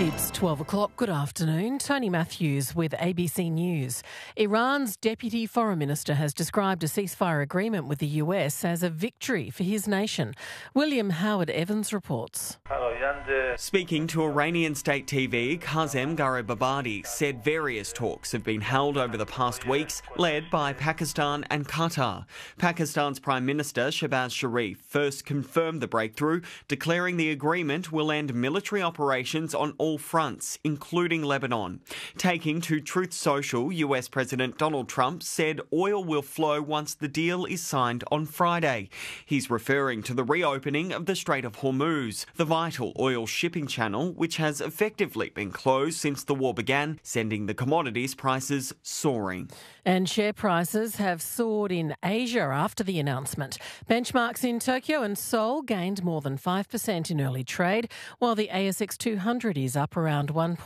It's 12 o'clock. Good afternoon. Tony Matthews with ABC News. Iran's Deputy Foreign Minister has described a ceasefire agreement with the US as a victory for his nation. William Howard Evans reports. Speaking to Iranian state TV, Kazem Garibabadi said various talks have been held over the past weeks, led by Pakistan and Qatar. Pakistan's Prime Minister Shehbaz Sharif first confirmed the breakthrough, declaring the agreement will end military operations on all fronts, including Lebanon. Taking to Truth Social, US President Donald Trump said oil will flow once the deal is signed on Friday. He's referring to the reopening of the Strait of Hormuz, the vital oil shipping channel, which has effectively been closed since the war began, sending the commodities prices soaring. And share prices have soared in Asia after the announcement. Benchmarks in Tokyo and Seoul gained more than 5% in early trade, while the ASX 200 is up around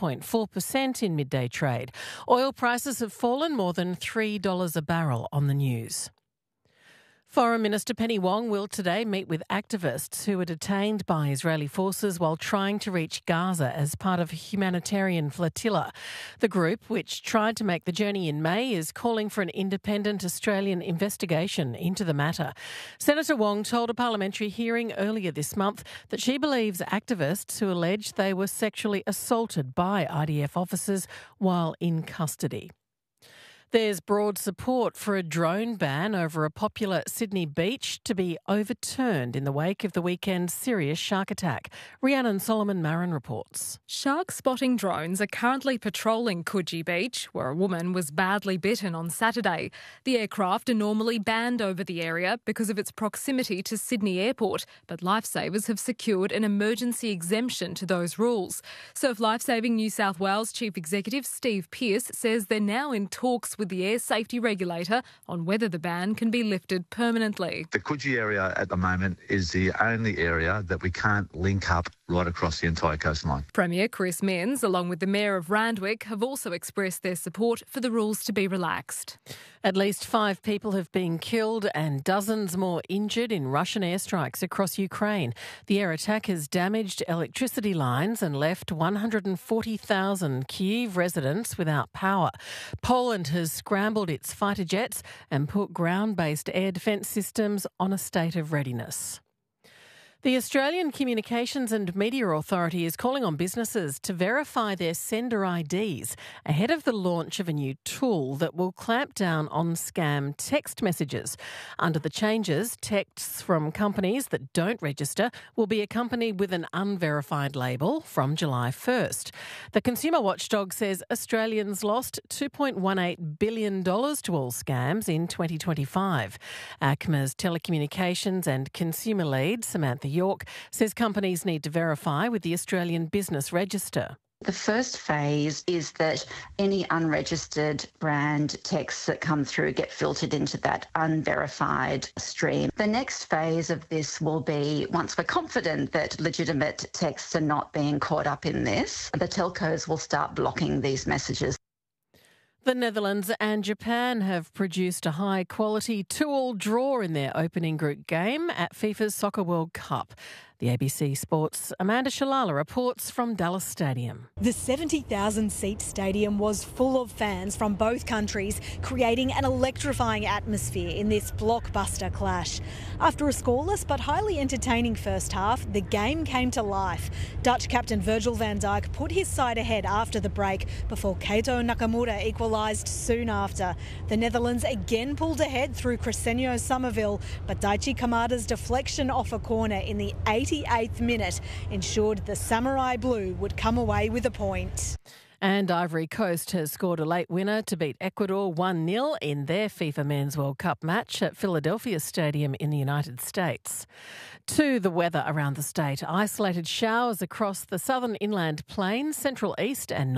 1.4% in midday trade. Oil prices have fallen more than $3 a barrel on the news. Foreign Minister Penny Wong will today meet with activists who were detained by Israeli forces while trying to reach Gaza as part of a humanitarian flotilla. The group, which tried to make the journey in May, is calling for an independent Australian investigation into the matter. Senator Wong told a parliamentary hearing earlier this month that she believes activists who allege they were sexually assaulted by IDF officers while in custody. There's broad support for a drone ban over a popular Sydney beach to be overturned in the wake of the weekend's serious shark attack. Rhiannon Solomon-Marin reports. Shark spotting drones are currently patrolling Coogee Beach, where a woman was badly bitten on Saturday. The aircraft are normally banned over the area because of its proximity to Sydney Airport, but Lifesavers have secured an emergency exemption to those rules. Surf Lifesaving New South Wales Chief Executive Steve Pearce says they're now in talks with the air safety regulator on whether the ban can be lifted permanently. The Coogee area at the moment is the only area that we can't link up right across the entire coastline. Premier Chris Minns, along with the Mayor of Randwick, have also expressed their support for the rules to be relaxed. At least 5 people have been killed and dozens more injured in Russian airstrikes across Ukraine. The air attack has damaged electricity lines and left 140,000 Kyiv residents without power. Poland has scrambled its fighter jets and put ground-based air defence systems on a state of readiness. The Australian Communications and Media Authority is calling on businesses to verify their sender IDs ahead of the launch of a new tool that will clamp down on scam text messages. Under the changes, texts from companies that don't register will be accompanied with an unverified label from July 1st. The Consumer Watchdog says Australians lost $2.18 billion to all scams in 2025. ACMA's telecommunications and consumer lead, Samantha York, says companies need to verify with the Australian Business Register. The first phase is that any unregistered brand texts that come through get filtered into that unverified stream. The next phase of this will be, once we're confident that legitimate texts are not being caught up in this, the telcos will start blocking these messages. The Netherlands and Japan have produced a high-quality 2-2 draw in their opening group game at FIFA's Soccer World Cup. The ABC Sports' Amanda Shalala reports from Dallas Stadium. The 70,000-seat stadium was full of fans from both countries, creating an electrifying atmosphere in this blockbuster clash. After a scoreless but highly entertaining first half, the game came to life. Dutch captain Virgil van Dijk put his side ahead after the break before Keito Nakamura equalised soon after. The Netherlands again pulled ahead through Crescencio Somerville, but Daichi Kamada's deflection off a corner in the 88th minute ensured the Samurai Blue would come away with a point. And Ivory Coast has scored a late winner to beat Ecuador 1-0 in their FIFA Men's World Cup match at Philadelphia Stadium in the United States. To the weather around the state, isolated showers across the southern inland plains, central east and